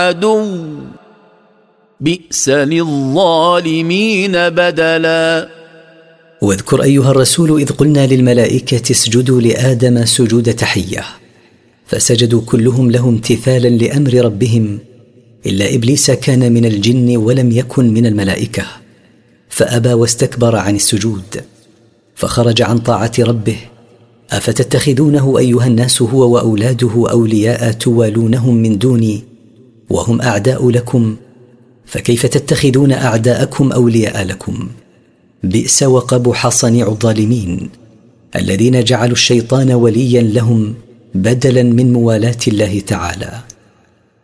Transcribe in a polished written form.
عدو بئس للظالمين بدلا. واذكر أيها الرسول إذ قلنا للملائكة اسجدوا لآدم سجود تحية، فسجدوا كلهم له امتثالا لأمر ربهم إلا إبليس كان من الجن ولم يكن من الملائكة، فأبى واستكبر عن السجود فخرج عن طاعة ربه. أفتتخذونه أيها الناس هو وأولاده أولياء توالونهم من دوني وهم أعداء لكم، فكيف تتخذون أعداءكم أولياء لكم؟ بئس وقبح صنيع الظالمين الذين جعلوا الشيطان وليا لهم بدلا من موالاة الله تعالى.